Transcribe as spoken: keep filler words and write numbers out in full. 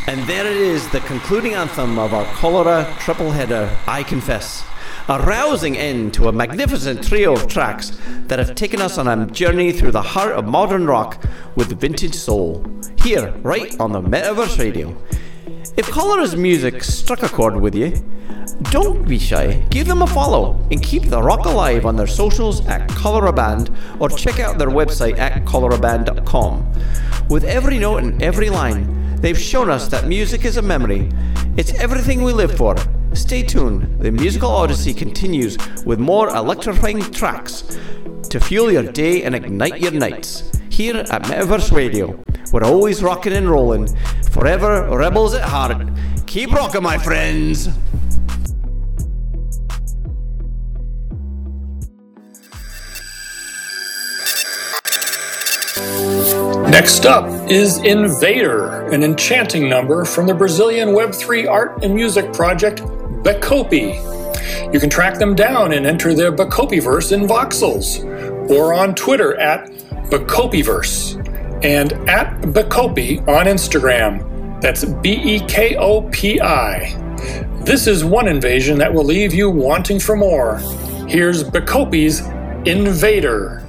And there it is, the concluding anthem of our cholera triple header, I Confess. A rousing end to a magnificent trio of tracks that have taken us on a journey through the heart of modern rock with vintage soul. Here, right on the Metaverse Radio. If Cholera's music struck a chord with you, don't be shy. Give them a follow and keep the rock alive on their socials at Cholera Band, or check out their website at cholera band dot com. With every note and every line, they've shown us that music is a memory. It's everything we live for. Stay tuned. The Musical Odyssey continues with more electrifying tracks to fuel your day and ignite your nights. Here at Metaverse Radio, we're always rocking and rolling. Forever rebels at heart. Keep rocking, my friends. Next up is Invader, an enchanting number from the Brazilian Web three art and music project Bacopi. You can track them down and enter their Bacopiverse in voxels, or on Twitter at Bacopiverse, and at Bacopi on Instagram. That's B E K O P I. This is one invasion that will leave you wanting for more. Here's Bacopi's Invader.